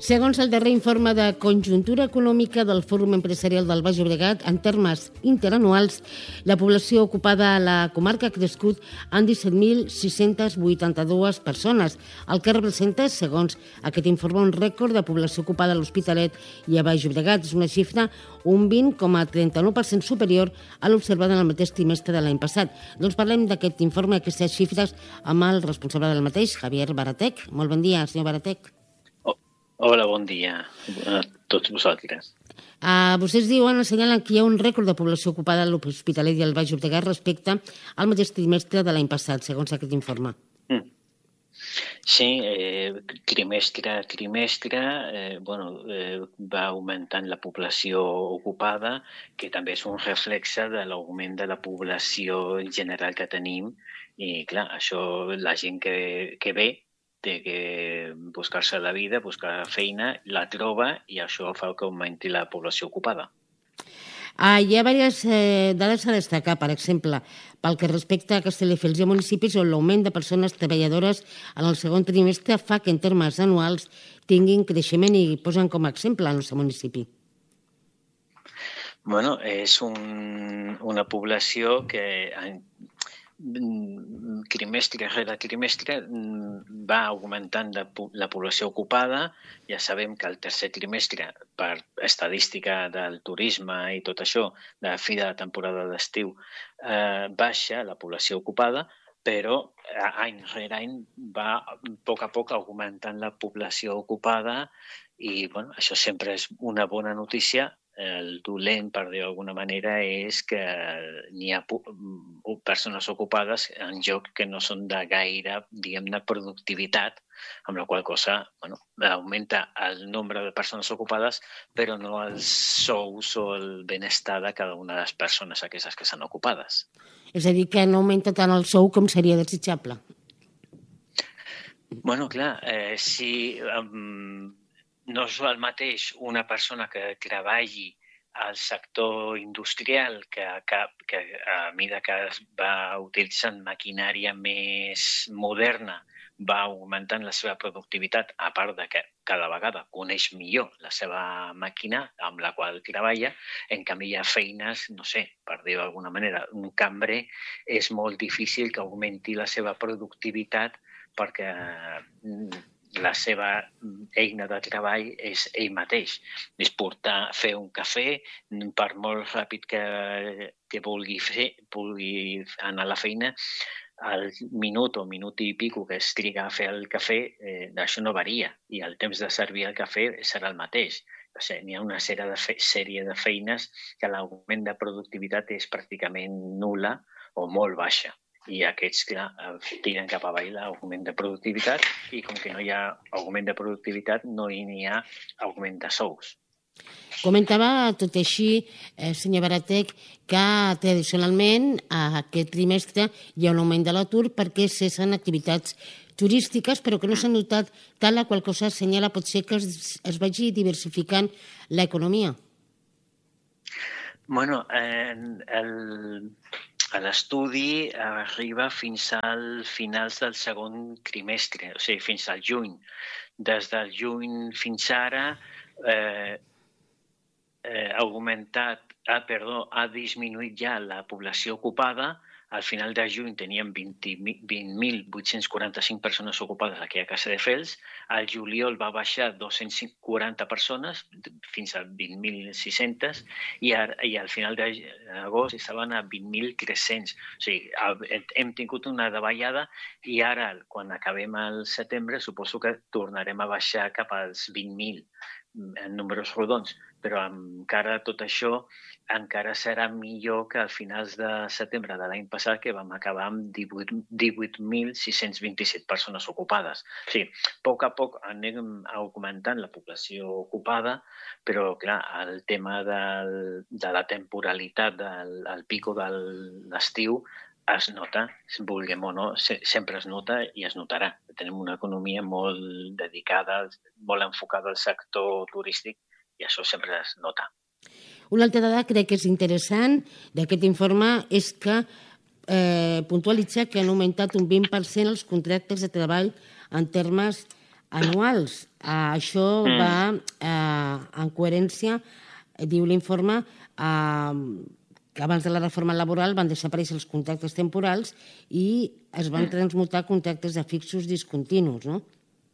Segons el darrer informe de conjuntura econòmica del Fòrum Empresarial del Baix Llobregat, en termes interanuals, la població ocupada a la comarca ha crescut en 17.682 persones, el que representa, segons aquest informe, un rècord de població ocupada a l'Hospitalet i a Baix Llobregat. És una xifra un 20,39% superior a l'observada en el mateix trimestre de l'any passat. Doncs parlem d'aquest informe, aquestes xifres, amb el responsable del mateix, Javier Baratec. Molt bon dia, senyor Baratec. Hola, bon dia a tots vosaltres. Vostès diuen, assenyalen que hi ha un rècord de població ocupada a l'Hospitalet i al Baix Llobregat respecte al mateix trimestre de l'any passat, segons aquest informe. Sí, trimestre a trimestre va augmentant la població ocupada, que també és un reflexe de l'augment de la població general que tenim. I clar, això, la gent que ve, té que buscar-se la vida, buscar feina, la troba i això fa que augmenti la població ocupada. Hi ha diverses dades a destacar, per exemple, pel que respecta a Castelldefels i a municipis on l'augment de persones treballadores en el segon trimestre fa que en termes anuals tinguin creixement i posen com a exemple el nostre municipi. Bueno, és una població que trimestre rere trimestre va augmentant la població ocupada. Ja sabem que el tercer trimestre, per estadística del turisme i tot això, de fi de la temporada d'estiu, baixa la població ocupada, però any rere any va a poc augmentant la població ocupada i això sempre és una bona notícia. El dolent, per dir d'alguna manera, és que n'hi ha persones ocupades en llocs que no són de gaire, diguem-ne, productivitat, amb la qual cosa augmenta el nombre de persones ocupades, però no els sous o el benestar de cada una de les persones aquestes que estan ocupades. És a dir, que no augmenta tant el sou com seria desitjable. Bueno, clar, si no és el mateix una persona que treballi al sector industrial que a mesura que es va utilitzant maquinària més moderna va augmentant la seva productivitat, a part de que cada vegada coneix millor la seva màquina amb la qual treballa. En canvi, hi ha feines, no sé, per dir d'alguna manera, un cambrer és molt difícil que augmenti la seva productivitat perquè la seva eina de treball és ell mateix. És fer un cafè, per molt ràpid que vulgui anar a la feina, el minut o minut i pico que es triga a fer el cafè, això no varia, i el temps de servir el cafè serà el mateix. N'hi ha una sèrie de feines que l'augment de productivitat és pràcticament nul·la o molt baixa. I aquests, clar, tiren cap avall l'augment de productivitat i com que no hi ha augment de productivitat no hi ha augment de sous. Comentava tot així, senyor Baratec, que tradicionalment aquest trimestre hi ha un augment de l'atur perquè cessen activitats turístiques, però que no s'ha notat tant, la qual cosa assenyala potser que es vagi diversificant l'economia. Bueno, l'estudi arriba fins al finals del segon trimestre, o sigui, fins al juny. Des del juny fins ara ha disminuït ja la població ocupada. Al final de juny teníem 20.845 persones ocupades aquí a Castelldefels. Al juliol va baixar 240 persones, fins a 20.600, i al final d'agost estaven a 20.300. O sigui, hem tingut una davallada i ara, quan acabem el setembre, suposo que tornarem a baixar cap als 20.000 en números rodons, però encara tot això encara serà millor que a finals de setembre de l'any passat, que vam acabar amb 18.627 persones ocupades. O sigui, a poc anem augmentant la població ocupada, però clar, el tema de la temporalitat, del pico de l'estiu, es nota, vulguem o no, sempre es nota i es notarà. Tenim una economia molt dedicada, molt enfocada al sector turístic i això sempre es nota. Una altra dada crec que és interessant d'aquest informe és que puntualitza que han augmentat un 20% els contractes de treball en termes anuals. Això va en coherència, diu l'informe, que abans de la reforma laboral van desaparèixer els contractes temporals i es van transmutar contractes de fixos discontinus, no?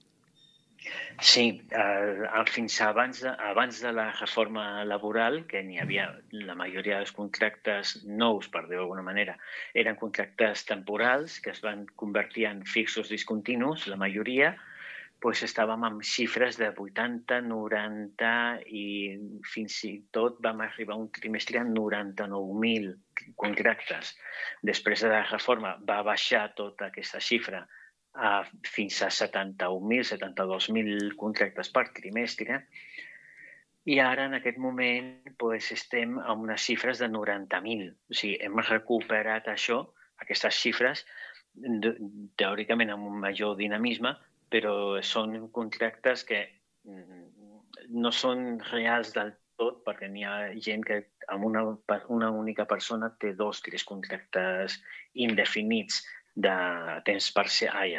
Sí, fins abans de la reforma laboral, que n'hi havia la majoria dels contractes nous, per dir-ho d'alguna manera, eren contractes temporals que es van convertir en fixos discontinus, la majoria, doncs estàvem amb xifres de 80, 90 i fins i tot vam arribar un trimestre a 99.000 contractes. Després de la reforma va baixar tota aquesta xifra fins a 71.000, 72.000 contractes per trimestre i ara en aquest moment estem amb unes xifres de 90.000. O sigui, hem recuperat això, aquestes xifres, teòricament amb un major dinamisme, però són contractes que no són reals del tot perquè n'hi ha gent que amb una única persona té 2 o 3 contractes indefinits de temps parcial,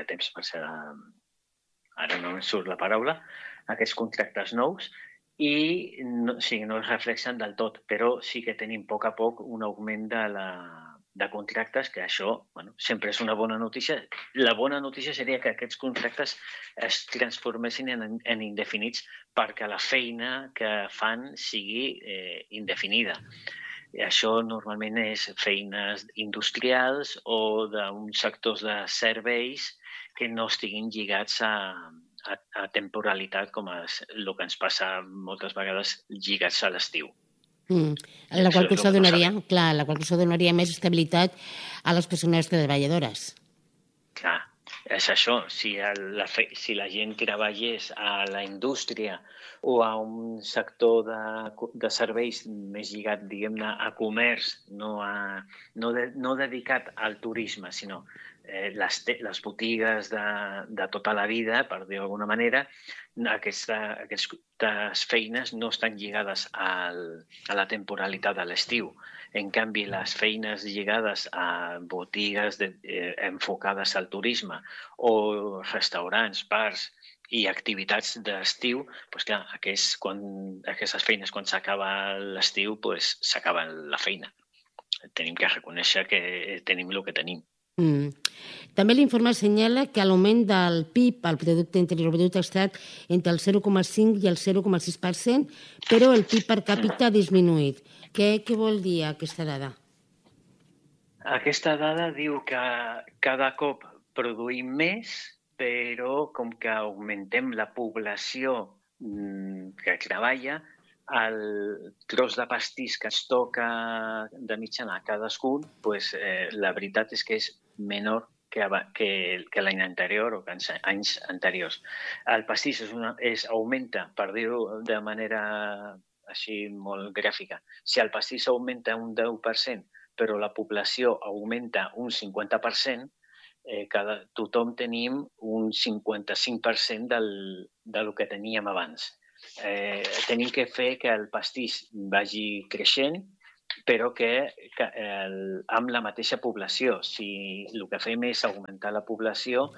ara no em surt la paraula, aquests contractes nous, i no es reflexen del tot, però sí que tenim a poc un augment de contractes, que això sempre és una bona notícia. La bona notícia seria que aquests contractes es transformessin en indefinits perquè la feina que fan sigui indefinida. I això normalment és feines industrials o d'uns sectors de serveis que no estiguin lligats a temporalitat, com el que ens passa moltes vegades lligats a l'estiu. La qual cosa donaria més estabilitat a les persones treballadores. Clar, és això. Si la gent treballés a la indústria o a un sector de serveis més lligat, diguem-ne, a comerç, no dedicat al turisme, sinó les botigues de tota la vida, per dir-ho d'alguna manera, aquestes feines no estan lligades a la temporalitat de l'estiu. En canvi, les feines lligades a botigues enfocades al turisme o restaurants, bars i activitats d'estiu, doncs clar, aquestes feines, quan s'acaba l'estiu, s'acaba la feina. Tenim que reconèixer que tenim el que tenim. També l'informe assenyala que l'augment del PIB, el Producte Interior Brut, ha estat entre el 0,5 i el 0,6%, però el PIB per càpita ha disminuït. Què vol dir aquesta dada? Aquesta dada diu que cada cop produïm més, però com que augmentem la població que treballa, el tros de pastís que ens toca de mitjana a cadascun, la veritat és que és menor que l'any anterior o que anys anteriors. El pastís augmenta, per dir-ho de manera així molt gràfica. Si el pastís augmenta un 10%, però la població augmenta un 50%, tothom tenim un 55% del que teníem abans. Tenim que fer que el pastís vagi creixent, però que amb la mateixa població. Si el que fem és augmentar la població,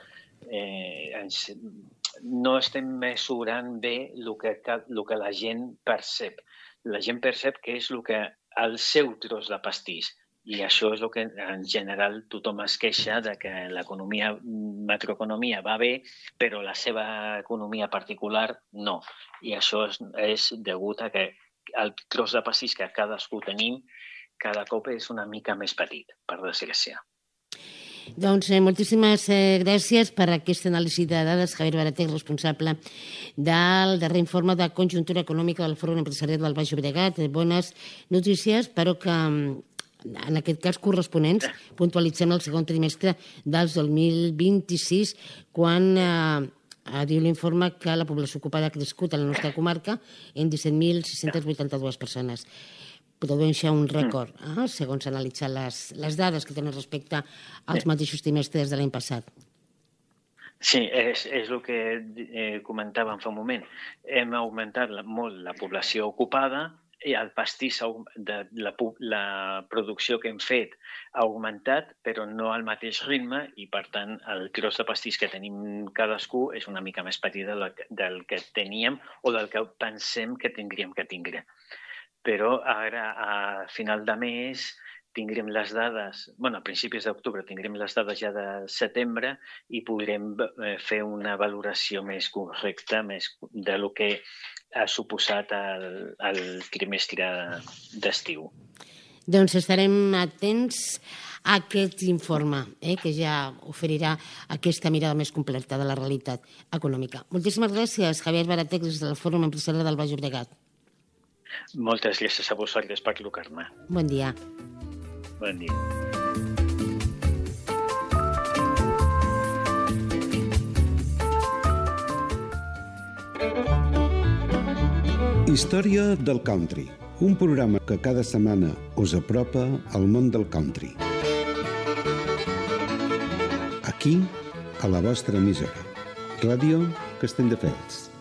no estem mesurant bé el que la gent percep. La gent percep que és el seu tros de pastís. I això és el que en general tothom es queixa de que l'economia, macroeconomia va bé, però la seva economia particular no. I això és degut a que el tros de pastís que cadascú tenim cada cop és una mica més petit, per desgràcia. Doncs moltíssimes gràcies per aquesta anàlisi de dades. Javier Barater, responsable del darrer informe de conjuntura econòmica del Fòrum Empresarial del Baix Llobregat. Bones notícies, però que en aquest cas corresponents, puntualitzem el segon trimestre del 2026, quan diu l'informe que la població ocupada ha crescut a la nostra comarca en 17.682 persones. Produint un rècord, segons analitzar les dades que tenen respecte als mateixos trimestres de l'any passat. Sí, és el que comentàvem fa un moment. Hem augmentat molt la població ocupada, el pastís, la producció que hem fet ha augmentat, però no al mateix ritme, i per tant el gros de pastís que tenim cadascú és una mica més petit del que teníem o del que pensem que tindríem que tindre. Però ara, a final de mes, tindrem les dades, a principis d'octubre tindrem les dades ja de setembre i podrem fer una valoració més correcta de lo que ha suposat el trimestre d'estiu. Doncs estarem atents a aquest informe, que ja oferirà aquesta mirada més completa de la realitat econòmica. Moltíssimes gràcies, Javier Baratex, des del Fòrum Empresarial del Baix Llobregat. Moltes gràcies a vosaltres per trucar-me. Bon dia. Bon dia. Història del country, un programa que cada setmana us apropa al món del country. Aquí, a la vostra emissora, Ràdio Castelldefels.